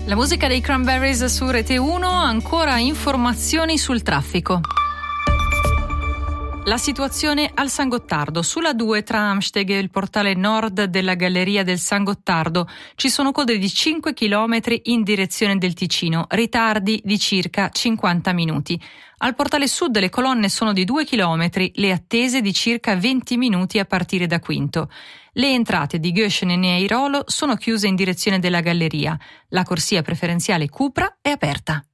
La musica dei Cranberries su Rete 1, ancora informazioni sul traffico. La situazione al San Gottardo. Sulla 2 tra Amsteg e il portale nord della Galleria del San Gottardo ci sono code di 5 km in direzione del Ticino, ritardi di circa 50 minuti. Al portale sud le colonne sono di 2 km, le attese di circa 20 minuti a partire da Quinto. Le entrate di Göschenen e Airolo sono chiuse in direzione della Galleria. La corsia preferenziale Cupra è aperta.